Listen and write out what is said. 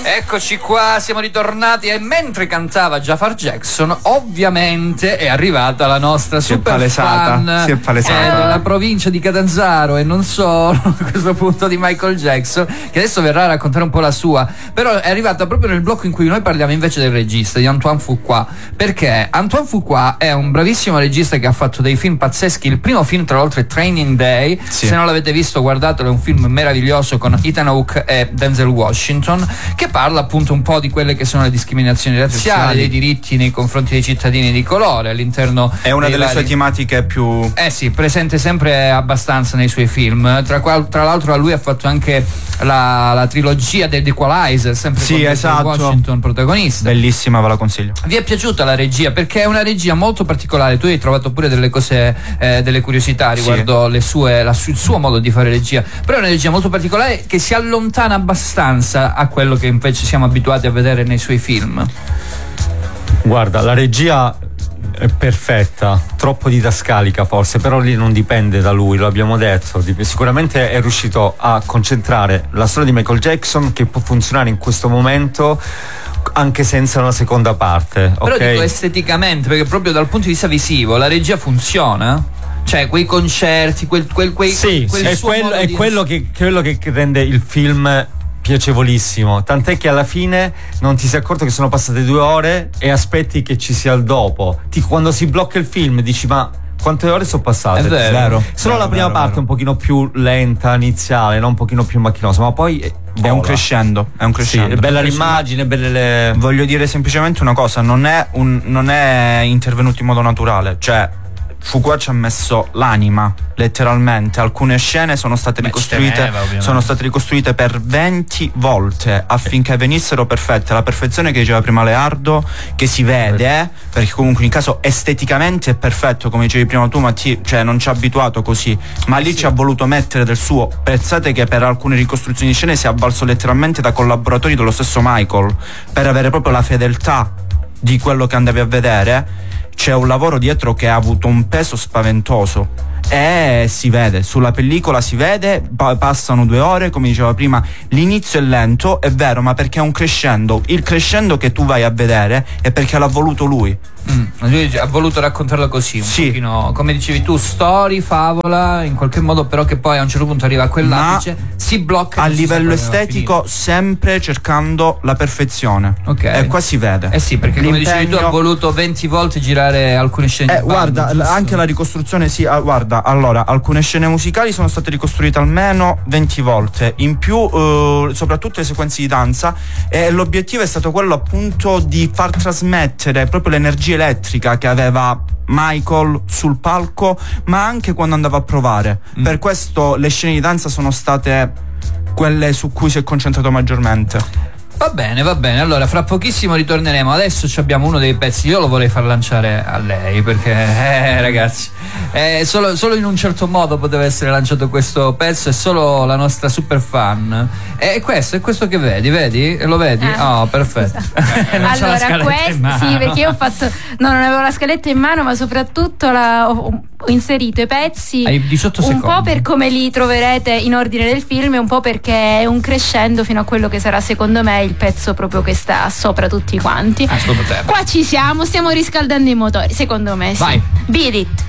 Eccoci qua, siamo ritornati e mentre cantava Jafar Jackson ovviamente è arrivata la nostra super fan della provincia di Catanzaro e non solo a questo punto di Michael Jackson, che adesso verrà a raccontare un po' la sua, però è arrivata proprio nel blocco in cui noi parliamo invece del regista, di Antoine Fuqua, perché Antoine Fuqua è un bravissimo regista che ha fatto dei film pazzeschi. Il primo film tra l'altro è Training Day, se non l'avete visto guardatelo, è un film meraviglioso con Ethan Hawke e Denzel Washington, che parla appunto un po' di quelle che sono le discriminazioni razziali, dei diritti nei confronti dei cittadini di colore all'interno. È una delle sue tematiche più presente sempre abbastanza nei suoi film, tra l'altro lui ha fatto anche la trilogia del The Equalizer, sempre con Denzel Washington protagonista, bellissima, ve la consiglio. Vi è piaciuta la regia? Perché è una regia molto particolare, tu hai trovato pure delle cose, delle curiosità riguardo il suo modo di fare regia, però è una regia molto particolare che si allontana abbastanza a quello che invece siamo abituati a vedere nei suoi film. Guarda, la regia è perfetta, troppo didascalica forse, però lì non dipende da lui, lo abbiamo detto. Sicuramente è riuscito a concentrare la storia di Michael Jackson, che può funzionare in questo momento anche senza una seconda parte. Però dico esteticamente, perché proprio dal punto di vista visivo la regia funziona? Cioè quei concerti, quel è quello che rende il film piacevolissimo, tant'è che alla fine non ti sei accorto che sono passate 2 ore e aspetti che ci sia il dopo. Quando si blocca il film dici ma quante ore sono passate? È vero. Solo la prima parte è un pochino più lenta, iniziale, no? Un pochino più macchinosa, ma poi è un crescendo. Sì, è bella l'immagine, belle Voglio dire semplicemente una cosa, non è intervenuto in modo naturale, cioè Fuqua ci ha messo l'anima, letteralmente. Alcune scene sono state ricostruite per 20 volte affinché venissero perfette, la perfezione che diceva prima Leardo, che si vede, perché comunque in caso esteticamente è perfetto, come dicevi prima tu Mattia, cioè non ci ha abituato così, ma lì ci ha voluto mettere del suo. Pensate che per alcune ricostruzioni di scene si è avvalso letteralmente da collaboratori dello stesso Michael, per avere proprio la fedeltà di quello che andavi a vedere. C'è un lavoro dietro che ha avuto un peso spaventoso e si vede, sulla pellicola si vede, passano 2 ore, come diceva prima, l'inizio è lento, è vero, ma perché è un crescendo. Il crescendo che tu vai a vedere è perché l'ha voluto lui. Lui ha voluto raccontarlo così, un pochino, come dicevi tu, story, favola, in qualche modo, però che poi a un certo punto arriva a quell'apice, si blocca a livello estetico, sempre cercando la perfezione. E qua si vede. Sì, perché come dicevi tu ha voluto 20 volte girare alcune scene. Guarda, anche la ricostruzione, guarda, allora, alcune scene musicali sono state ricostruite almeno 20 volte, in più soprattutto le sequenze di danza, e l'obiettivo è stato quello appunto di far trasmettere proprio l'energia elettrica che aveva Michael sul palco, ma anche quando andava a provare. Per questo le scene di danza sono state quelle su cui si è concentrato maggiormente. Va bene, allora fra pochissimo ritorneremo. Adesso abbiamo uno dei pezzi, io lo vorrei far lanciare a lei, perché ragazzi, solo in un certo modo poteva essere lanciato questo pezzo, è solo la nostra super fan. E questo è questo che vedi? Lo vedi? Oh, perfetto. Allora, sì, perché io ho fatto non avevo la scaletta in mano, ma soprattutto ho inserito i pezzi. Hai 18 un secondi. Po' per come li troverete in ordine del film e un po' perché è un crescendo fino a quello che sarà secondo me il pezzo proprio che sta sopra tutti quanti. Secondo te? Qua ci stiamo riscaldando i motori, secondo me. Sì. Vai. Beat It.